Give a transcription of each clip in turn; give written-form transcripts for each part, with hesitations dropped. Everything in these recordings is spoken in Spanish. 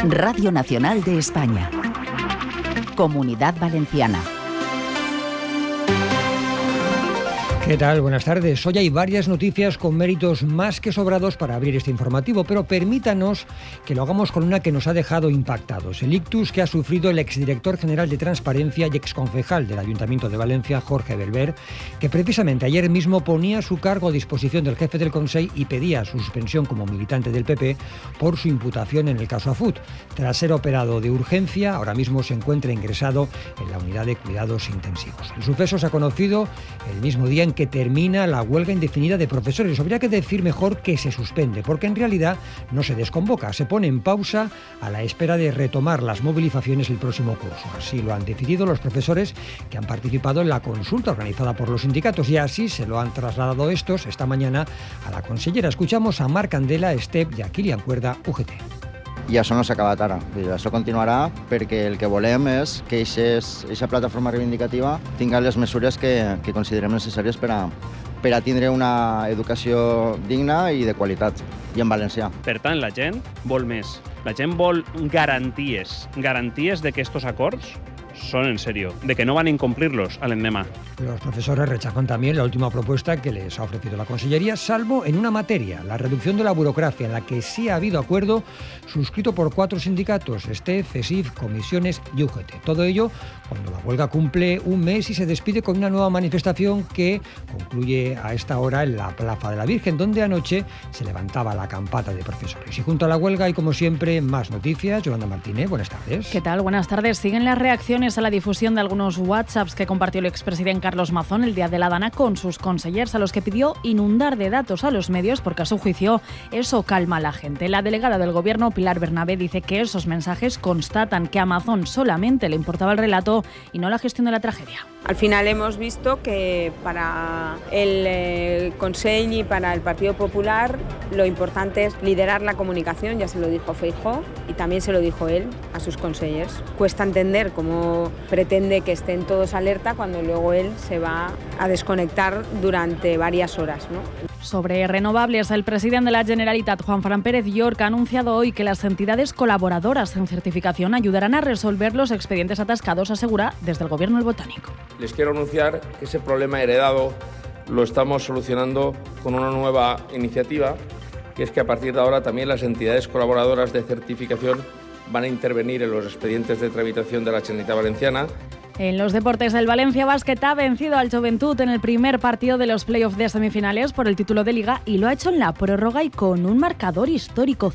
Radio Nacional de España. Comunidad Valenciana. ¿Qué tal? Buenas tardes. Hoy hay varias noticias con méritos más que sobrados para abrir este informativo, pero permítanos que lo hagamos con una que nos ha dejado impactados. El ictus que ha sufrido el exdirector general de Transparencia y exconcejal del Ayuntamiento de Valencia, Jorge Belver, que precisamente ayer mismo ponía su cargo a disposición del jefe del Consell y pedía su suspensión como militante del PP por su imputación en el caso Afut. Tras ser operado de urgencia, ahora mismo se encuentra ingresado en la unidad de cuidados intensivos. El suceso se ha conocido el mismo día en que termina la huelga indefinida de profesores. Habría que decir mejor que se suspende, porque en realidad no se desconvoca, se pone en pausa a la espera de retomar las movilizaciones el próximo curso. Así lo han decidido los profesores que han participado en la consulta organizada por los sindicatos y así se lo han trasladado estos esta mañana a la consellera. Escuchamos a Marc Candela, Estep i a Kilian Cuerda, UGT. I això no s'ha acabat ara. Això continuarà perquè el que volem és que aquesta plataforma reivindicativa tinga les mesures que considerem necessàries per a tindre una educació digna i de qualitat, i en valencià. Per tant, la gent vol més. La gent vol garanties de que estos acords son en serio, de que no van a incumplirlos al endemà. Los profesores rechazan también la última propuesta que les ha ofrecido la Consellería, salvo en una materia, la reducción de la burocracia, en la que sí ha habido acuerdo suscrito por 4 sindicatos, STEF, CESIF, Comisiones y UGT. Todo ello cuando la huelga cumple un mes y se despide con una nueva manifestación que concluye a esta hora en la Plaza de la Virgen, donde anoche se levantaba la campata de profesores. Y junto a la huelga hay, como siempre, más noticias. Yolanda Martínez, buenas tardes. ¿Qué tal? Buenas tardes. Siguen las reacciones a la difusión de algunos WhatsApps que compartió el expresidente Carlos Mazón el día de la Dana con sus consellers, a los que pidió inundar de datos a los medios porque a su juicio eso calma a la gente. La delegada del Gobierno, Pilar Bernabé, dice que esos mensajes constatan que a Mazón solamente le importaba el relato y no la gestión de la tragedia. Al final hemos visto que para el Consell y para el Partido Popular lo importante es liderar la comunicación, ya se lo dijo Feijóo y también se lo dijo él a sus consellers. Cuesta entender cómo pretende que estén todos alerta cuando luego él se va a desconectar durante varias horas, ¿no? Sobre renovables, el presidente de la Generalitat, Juan Pérez Llorca, ha anunciado hoy que las entidades colaboradoras en certificación ayudarán a resolver los expedientes atascados, asegura desde el Gobierno el Botánico. Les quiero anunciar que ese problema heredado lo estamos solucionando con una nueva iniciativa, que es que a partir de ahora también las entidades colaboradoras de certificación van a intervenir en los expedientes de tramitación de la Generalitat Valenciana. En los deportes, el Valencia Basket ha vencido al Joventut en el primer partido de los playoffs de semifinales por el título de Liga y lo ha hecho en la prórroga y con un marcador histórico,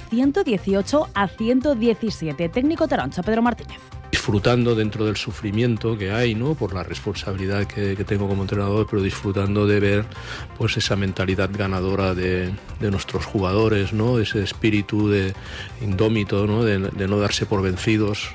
118-117. Técnico taronja, Pedro Martínez. Disfrutando dentro del sufrimiento que hay, ¿no?, por la responsabilidad que tengo como entrenador, pero disfrutando de ver pues esa mentalidad ganadora de nuestros jugadores, ¿no?, ese espíritu de indómito, ¿no?, de no darse por vencidos.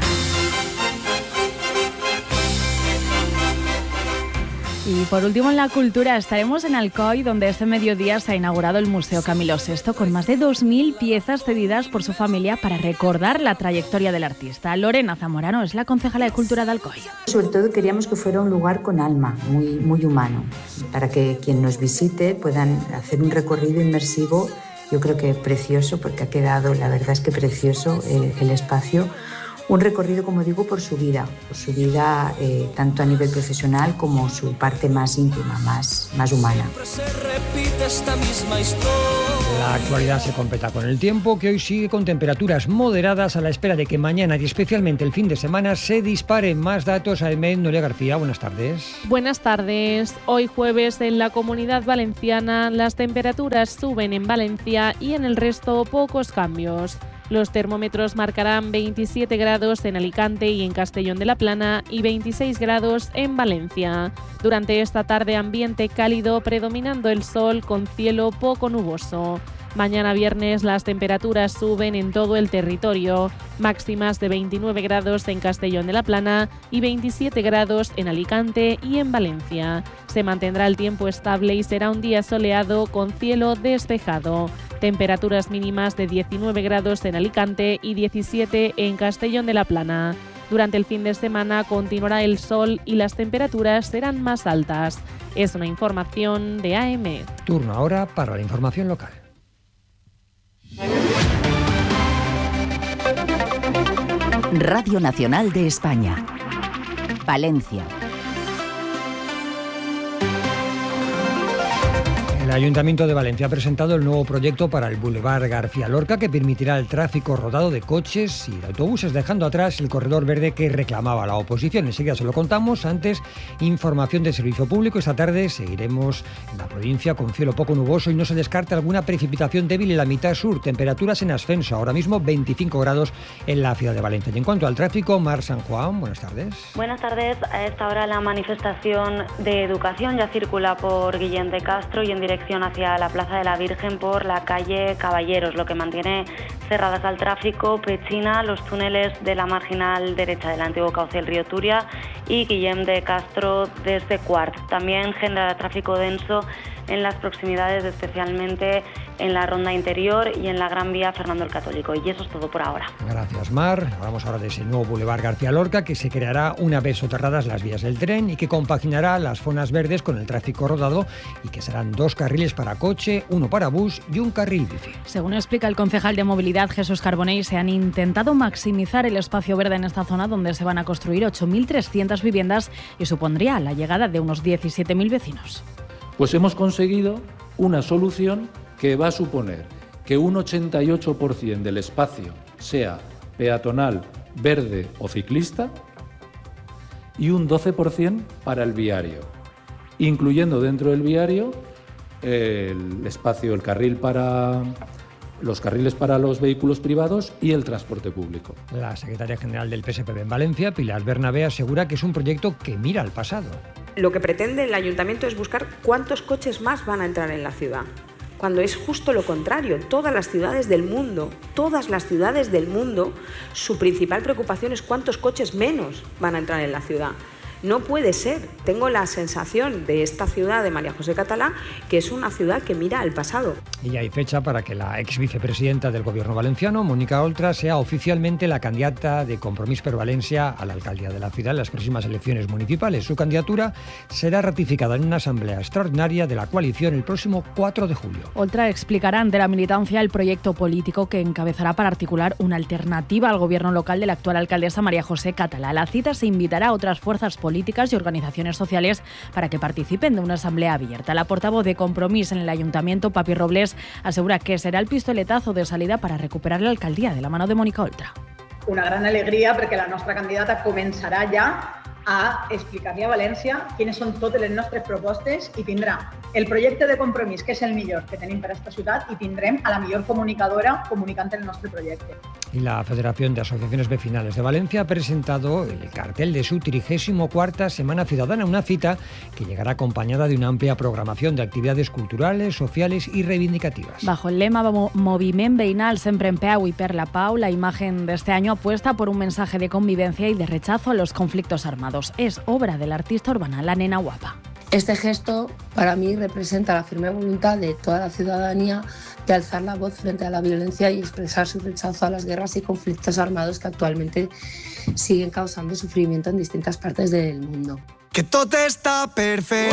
Y por último, en la cultura, estaremos en Alcoi, donde este mediodía se ha inaugurado el Museo Camilo VI, con más de 2.000 piezas cedidas por su familia para recordar la trayectoria del artista. Lorena Zamorano es la concejala de Cultura de Alcoi. Sobre todo queríamos que fuera un lugar con alma, muy humano, para que quien nos visite puedan hacer un recorrido inmersivo, yo creo que precioso, porque ha quedado, la verdad es que precioso el espacio. Un recorrido, como digo, por su vida tanto a nivel profesional como su parte más íntima, más humana. La actualidad se completa con el tiempo, que hoy sigue con temperaturas moderadas a la espera de que mañana y especialmente el fin de semana se disparen más datos. Aimé Noelia García, buenas tardes. Buenas tardes. Hoy jueves en la Comunidad Valenciana las temperaturas suben en Valencia y en el resto pocos cambios. Los termómetros marcarán 27 grados en Alicante y en Castellón de la Plana y 26 grados en Valencia. Durante esta tarde ambiente cálido predominando el sol con cielo poco nuboso. Mañana viernes las temperaturas suben en todo el territorio, máximas de 29 grados en Castellón de la Plana y 27 grados en Alicante y en Valencia. Se mantendrá el tiempo estable y será un día soleado con cielo despejado. Temperaturas mínimas de 19 grados en Alicante y 17 en Castellón de la Plana. Durante el fin de semana continuará el sol y las temperaturas serán más altas. Es una información de AM. Turno ahora para la información local. Radio Nacional de España. Palencia. El Ayuntamiento de Valencia ha presentado el nuevo proyecto para el Boulevard García Lorca, que permitirá el tráfico rodado de coches y de autobuses, dejando atrás el corredor verde que reclamaba la oposición. Enseguida se lo contamos. Antes, información de servicio público. Esta tarde seguiremos en la provincia con cielo poco nuboso y no se descarta alguna precipitación débil en la mitad sur. Temperaturas en ascenso, ahora mismo 25 grados en la ciudad de Valencia. Y en cuanto al tráfico, Mar San Juan, buenas tardes. Buenas tardes. A esta hora la manifestación de educación ya circula por Guillén de Castro y en dirección hacia la Plaza de la Virgen por la calle Caballeros, lo que mantiene cerradas al tráfico Pechina, los túneles de la marginal derecha del antiguo cauce del río Turia y Guillén de Castro desde Cuart. También genera tráfico denso en las proximidades, especialmente en la ronda interior y en la Gran Vía Fernando el Católico. Y eso es todo por ahora. Gracias, Mar. Hablamos ahora de ese nuevo Boulevard García Lorca, que se creará una vez soterradas las vías del tren y que compaginará las zonas verdes con el tráfico rodado y que serán 2 carriles para coche, 1 para bus y 1 carril bici. Según explica el concejal de Movilidad, Jesús Carbonell, se han intentado maximizar el espacio verde en esta zona donde se van a construir 8.300 viviendas y supondría la llegada de unos 17.000 vecinos. Pues hemos conseguido una solución que va a suponer que un 88% del espacio sea peatonal, verde o ciclista y un 12% para el viario, incluyendo dentro del viario el espacio, el carril para los carriles para los vehículos privados y el transporte público. La secretaria general del PSPB en Valencia, Pilar Bernabé, asegura que es un proyecto que mira al pasado. Lo que pretende el ayuntamiento es buscar cuántos coches más van a entrar en la ciudad, cuando es justo lo contrario. Todas las ciudades del mundo, su principal preocupación es cuántos coches menos van a entrar en la ciudad. No puede ser. Tengo la sensación de esta ciudad de María José Catalá que es una ciudad que mira al pasado. Y ya hay fecha para que la ex vicepresidenta del Gobierno valenciano, Mónica Oltra, sea oficialmente la candidata de Compromís per Valencia a la alcaldía de la ciudad en las próximas elecciones municipales. Su candidatura será ratificada en una asamblea extraordinaria de la coalición el próximo 4 de julio. Oltra explicará ante la militancia el proyecto político que encabezará para articular una alternativa al gobierno local de la actual alcaldesa María José Catalá. A la cita se invitará a otras fuerzas políticas y organizaciones sociales para que participen de una asamblea abierta. La portavoz de Compromís en el Ayuntamiento, Papi Robles, asegura que será el pistoletazo de salida para recuperar la alcaldía de la mano de Mónica Oltra. Una gran alegria perquè la nostra candidata començarà ja a explicar-li a València quines són totes les nostres propostes i tindrà el projecte de Compromís, que és el millor que tenim per a esta ciutat, i tindrem a la millor comunicadora comunicant el nostre projecte. Y la Federación de Asociaciones Vecinales de Valencia ha presentado el cartel de su 34ª Semana Ciudadana, una cita que llegará acompañada de una amplia programación de actividades culturales, sociales y reivindicativas. Bajo el lema Moviment Veïnal sempre en peu y per la pau, la imagen de este año apuesta por un mensaje de convivencia y de rechazo a los conflictos armados. Es obra de la artista urbana La Nena Guapa. Este gesto para mí representa la firme voluntad de toda la ciudadanía de alzar la voz frente a la violencia y expresar su rechazo a las guerras y conflictos armados que actualmente siguen causando sufrimiento en distintas partes del mundo. Que tot està per fer.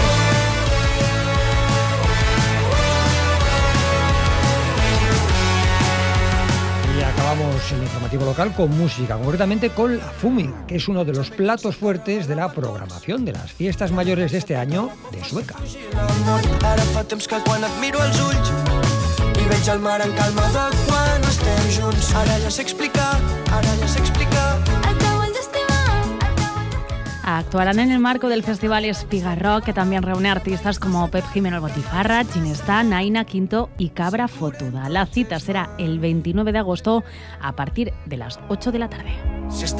Y acabamos el informativo local con música, concretamente con La Fúmiga, que es uno de los platos fuertes de la programación de las fiestas mayores de este año de Sueca. Ara fa temps que quan et miro als ulls i veig el mar en calma de quan estem junts. Ara ja sé explicar, Actuarán en el marco del festival Espiga Rock, que también reúne artistas como Pep Jimeno el Botifarra, Ginestá, Naina, Quinto y Cabra Fotuda. La cita será el 29 de agosto a partir de las 8 de la tarde.